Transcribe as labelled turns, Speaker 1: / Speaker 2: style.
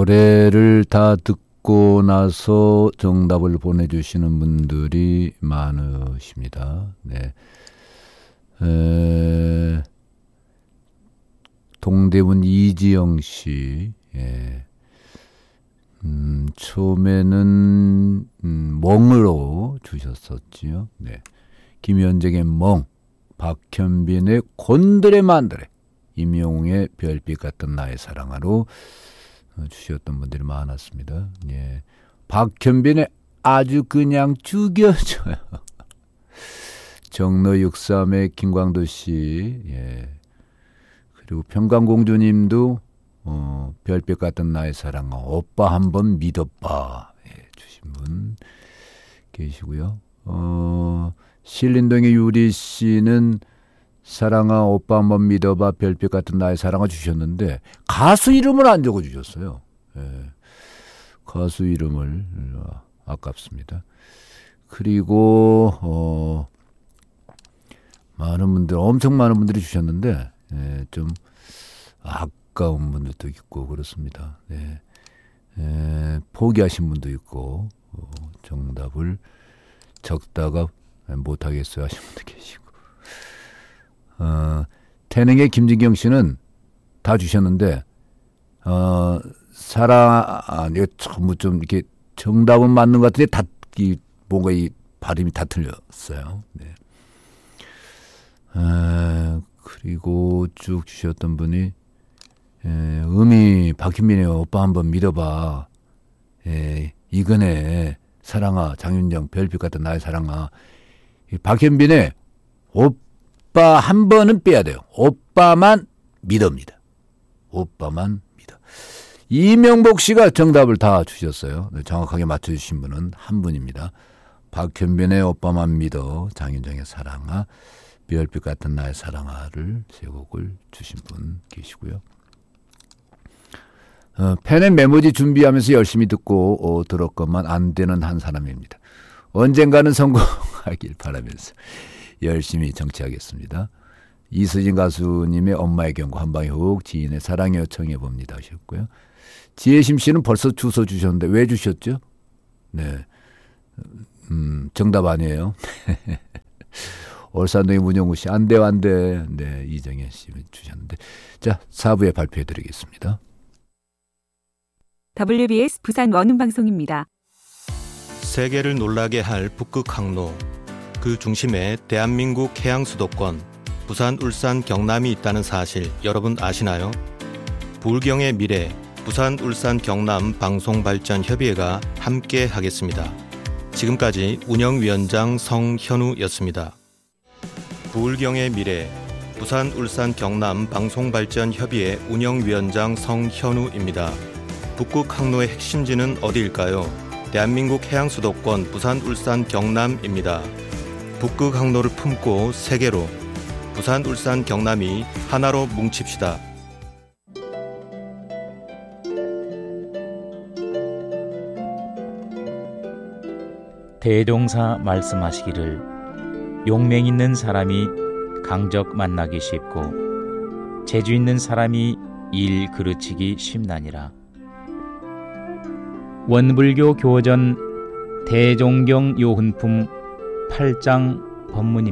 Speaker 1: 노래를 다 듣고 나서 정답을 보내주시는 분들이 많으십니다. 네. 동대문 이지영 씨, 예. 처음에는 멍으로 주셨었지요. 네. 김현정의 멍, 박현빈의 곤드레 만드레, 임영웅의 별빛 같은 나의 사랑아로 주셨던 분들이 많았습니다. 예. 박현빈의 아주 그냥 죽여줘요. 정로 63의 김광도 씨, 예. 그리고 평강공주님도 별빛 같은 나의 사랑아, 오빠 한번 믿어봐, 예, 주신 분 계시고요. 신림동의 유리 씨는 사랑아 오빠 한번 믿어봐 별빛 같은 나의 사랑아 주셨는데 가수 이름을 안 적어주셨어요. 예, 가수 이름을 아깝습니다. 그리고 많은 분들, 엄청 많은 분들이 주셨는데 예, 좀 아까운 분들도 있고 그렇습니다. 네. 포기하신 분도 있고 정답을 적다가 못하겠어요 하신 분도 계시고 태능의 김진경 씨는 다 주셨는데 이거 전부 좀 이렇게 정답은 맞는 것 같은데 뭔가 이 발음이 다 틀렸어요. 네. 그리고 쭉 주셨던 분이 박현민의 오빠 한번 믿어봐. 이근혜 사랑아, 장윤정 별빛 같은 나의 사랑아. 박현빈의 오빠 한 번은 빼야 돼요. 오빠만 믿어입니다. 오빠만 믿어. 이명복 씨가 정답을 다 주셨어요. 정확하게 맞춰주신 분은 한 분입니다. 박현빈의 오빠만 믿어, 장윤정의 사랑아, 별빛 같은 나의 사랑아를 세 곡을 주신 분 계시고요. 펜앤 메모지 준비하면서 열심히 듣고 들었건만 안 되는 한 사람입니다. 언젠가는 성공하길 바라면서 열심히 정치하겠습니다. 이수진 가수님의 엄마의 경고 한방에 훅 지인의 사랑에 요청해 봅니다 하셨고요. 지혜심 씨는 벌써 주소 주셨는데 왜 주셨죠? 네, 정답 아니에요. 올산동의 문영우 씨 안 돼요 안 돼. 네, 이정현 씨 주셨는데 자 4부에 발표해 드리겠습니다.
Speaker 2: WBS 부산 원음방송입니다.
Speaker 3: 세계를 놀라게 할 북극 항로, 그 중심에 대한민국 해양 수도권 부산, 울산, 경남이 있다는 사실 여러분 아시나요? 부울경의 미래 부산, 울산, 경남 방송발전협의회가 함께 하겠습니다. 지금까지 운영위원장 성현우였습니다. 부울경의 미래 부산, 울산, 경남 방송발전협의회 운영위원장 성현우입니다. 북극 항로의 핵심지는 어디일까요? 대한민국 해양 수도권 부산, 울산, 경남입니다. 북극 항로를 품고 세계로 부산, 울산, 경남이 하나로 뭉칩시다.
Speaker 4: 대종사 말씀하시기를 용맹 있는 사람이 강적 만나기 쉽고 재주 있는 사람이 일 그르치기 쉽나니라. 원불교 교전 대종경 요훈품 8장 법문입니다.